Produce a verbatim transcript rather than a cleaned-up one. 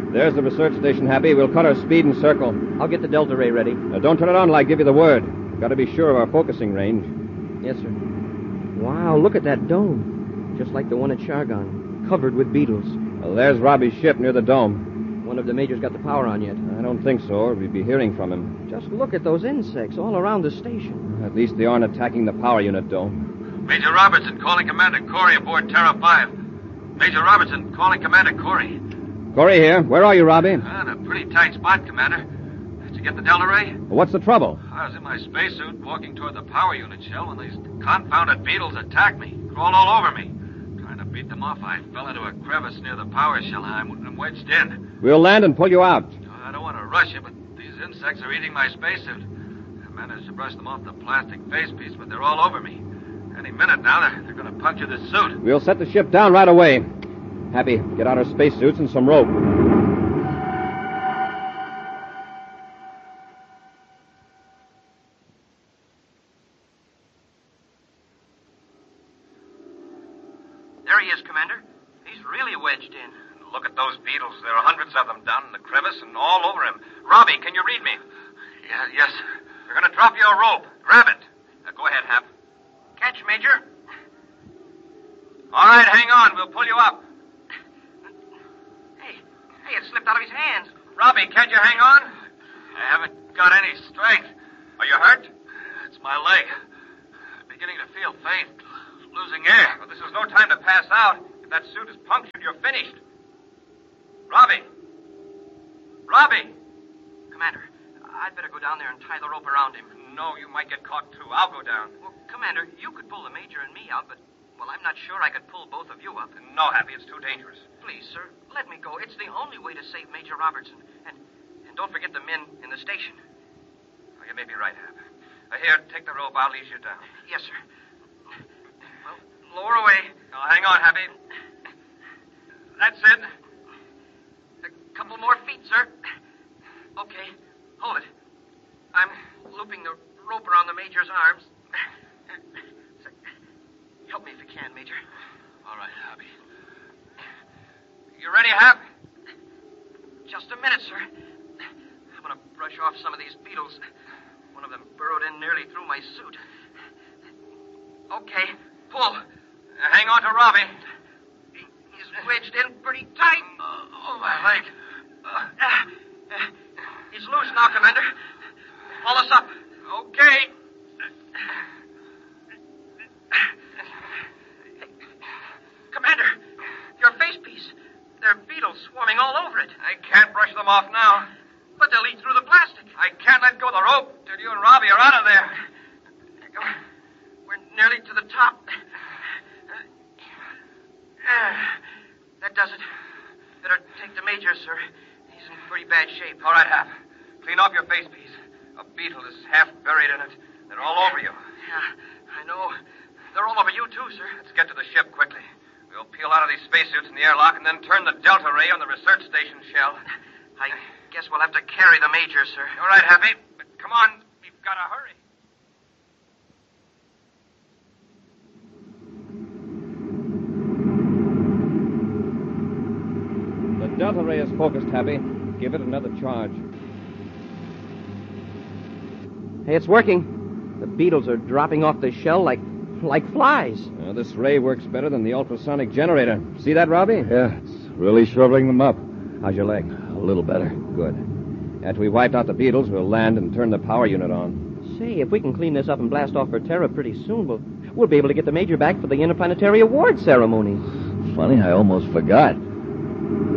There's the research station, Happy. We'll cut our speed and circle. I'll get the Delta Ray ready. Now, don't turn it on till I give you the word. Got to be sure of our focusing range. Yes, sir. Wow, look at that dome. Just like the one at Chargon, covered with beetles. Well, there's Robbie's ship near the dome. One of the majors got the power on yet. I don't think so, or we'd be hearing from him. Just look at those insects all around the station. At least they aren't attacking the power unit dome. Major Robertson calling Commander Corey aboard Terra five. Major Robertson calling Commander Corey. Corey here. Where are you, Robbie? Uh, in a pretty tight spot, Commander. Did you get the Delta Ray? What's the trouble? I was in my spacesuit walking toward the power unit shell when these confounded beetles attacked me. Crawled all over me. Trying to beat them off, I fell into a crevice near the power shell and I'm wedged in. We'll land and pull you out. I don't want to rush you, but these insects are eating my spacesuit. I managed to brush them off the plastic facepiece, but they're all over me. Any minute now, they're, they're going to puncture this suit. We'll set the ship down right away. Happy, get out our spacesuits and some rope. There he is, Commander. He's really wedged in. Look at those beetles. There are hundreds of them down in the crevice and all over him. Robbie, can you read me? Yeah, yes. They're going to drop you a rope. Grab it. Now, go ahead, Hap. Catch, Major. All right, hang on. We'll pull you up. Hey, hey, it slipped out of his hands. Robbie, can't you hang on? I haven't got any strength. Are you hurt? It's my leg. I'm beginning to feel faint. Losing air. Well, this is no time to pass out. If that suit is punctured, you're finished. Robbie. Robbie. Commander, I'd better go down there and tie the rope around him. No, you might get caught, too. I'll go down. Well, Commander, you could pull the Major and me out, but, well, I'm not sure I could pull both of you up. No, Happy, it's too dangerous. Please, sir, let me go. It's the only way to save Major Robertson. And and don't forget the men in the station. Oh, you may be right, Hap. Uh, here, take the rope. I'll ease you down. Yes, sir. Well, lower away. Now, hang on, Happy. That's it. A couple more feet, sir. Okay, hold it. I'm looping the rope around the Major's arms. Help me if you can, Major. All right, Happy. You ready, Hap? Just a minute, sir. I'm going to brush off some of these beetles. One of them burrowed in nearly through my suit. Okay, pull. Uh, hang on to Robbie. He's wedged in pretty tight. Oh, my leg. Uh, uh, he's loose now, Commander. Pull us up. Okay. Commander, your face piece. There are beetles swarming all over it. I can't brush them off now. But they'll eat through the plastic. I can't let go of the rope till you and Robbie are out of there. We're nearly to the top. That does it. Better take the Major, sir. He's in pretty bad shape. All right, Hap. Clean off your face piece. A beetle is half buried in it. They're all over you. Yeah, I know. They're all over you, too, sir. Let's get to the ship quickly. We'll peel out of these spacesuits in the airlock and then turn the Delta Ray on the research station shell. I guess we'll have to carry the Major, sir. All right, Happy. But come on. We've got to hurry. The Delta Ray is focused, Happy. Give it another charge. Hey, it's working. The beetles are dropping off the shell like like flies. Uh, this ray works better than the ultrasonic generator. See that, Robbie? Yeah, it's really shoveling them up. How's your leg? A little better. Good. After we wiped out the beetles, we'll land and turn the power unit on. Say, if we can clean this up and blast off for Terra pretty soon, we'll, we'll be able to get the Major back for the Interplanetary Award ceremony. Funny, I almost forgot.